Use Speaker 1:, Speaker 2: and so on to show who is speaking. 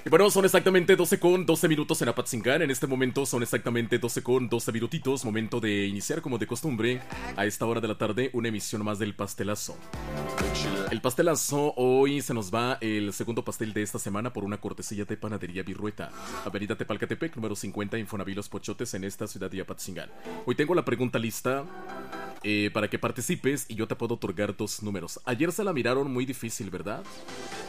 Speaker 1: Y bueno, son exactamente 12 con 12 minutos en Apatzingán. En este momento son exactamente 12 con 12 minutitos. Momento de iniciar, como de costumbre, a esta hora de la tarde, una emisión más del Pastelazo. El Pastelazo, hoy se nos va el segundo pastel de esta semana por una cortesía de Panadería Virrueta, Avenida Tepalcatepec, número 50, Infonavit Los Pochotes, en esta ciudad de Apatzingán. Hoy tengo la pregunta lista para que participes y yo te puedo otorgar dos números. Ayer se la miraron muy difícil, ¿verdad?